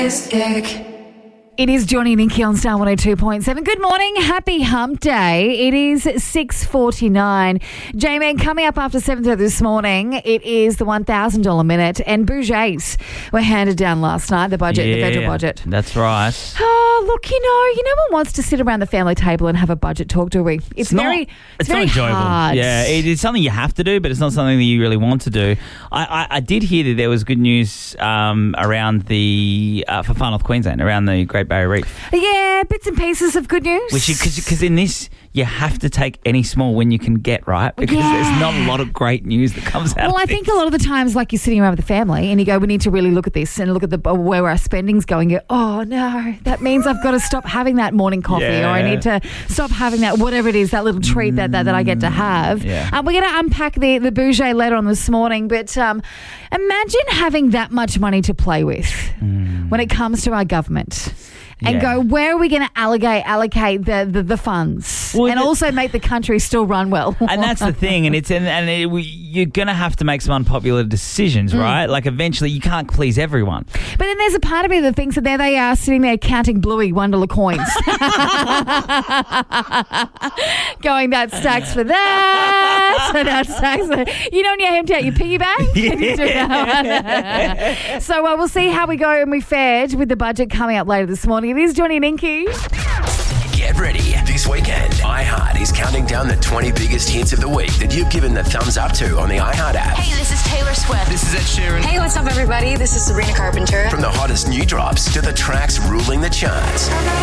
It is Johnny and Nikki on Star 102.7. Good morning. Happy hump day. It is 6:49. J-Man, coming up after 7:30 this morning, it is the $1,000 minute. And budgets were handed down last night, the budget, the federal budget. That's right. Oh, look, no one wants to sit around the family table and have a budget talk, do we? It's very not enjoyable. hard. Yeah, it is something you have to do, but it's not something that you really want to do. I did hear that there was good news around the for Far North Queensland, around the Great Barrier Reef. Yeah, bits and pieces of good news. Because in this, you have to take any small win you can get, right? Because there's not a lot of great news that comes out of I think a lot of the times, like, you're sitting around with the family and you go, we need to really look at this and look at where our spending's going. You go, oh, no, that means I've got to stop having that morning coffee or I need to stop having that, whatever it is, that little treat that I get to have. Yeah. We're going to unpack the Bouger later on this morning, but imagine having that much money to play with when it comes to our government. And go, where are we going to allocate the funds and also make the country still run well? And that's the thing, and you're going to have to make some unpopular decisions, right? Like, eventually you can't please everyone. But then there's a part of me that thinks that there they are sitting there counting bluey $1 coins. Going, that stacks for that, so that stacks for... You know when you empty out your piggy bank? Yeah. So we'll see how we go and we fared with the budget coming up later this morning. It is Johnny and Inky. Get ready. This weekend, iHeart is counting down the 20 biggest hits of the week that you've given the thumbs up to on the iHeart app. Hey, this is Taylor Swift. This is Ed Sheeran. Hey, what's up, everybody? This is Sabrina Carpenter. From the hottest new drops to the tracks ruling the charts.